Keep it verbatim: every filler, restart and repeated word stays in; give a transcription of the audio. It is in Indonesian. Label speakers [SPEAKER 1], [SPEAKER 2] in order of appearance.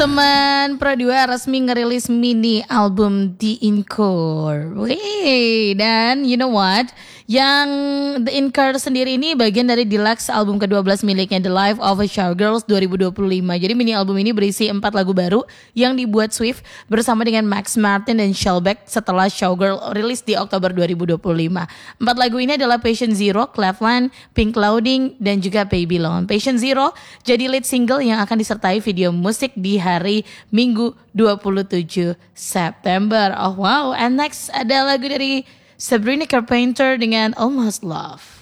[SPEAKER 1] Teman Pro dua resmi ngerilis mini album The Encore. Wih, dan you know what? Yang The Encore sendiri ini bagian dari deluxe album kedua belas miliknya The Life of a Showgirls dua ribu dua puluh lima. Jadi mini album ini berisi empat lagu baru yang dibuat Swift bersama dengan Max Martin dan Shellback setelah Showgirl rilis di Oktober dua ribu dua puluh lima. Empat lagu ini adalah Patient Zero, Cleveland, Pink Clouding, dan juga Babylon. Patient Zero jadi lead single yang akan disertai video musik di hari Minggu dua puluh tujuh September. Oh wow, and next ada lagu dari Sabrina Carpenter dengan Almost Love.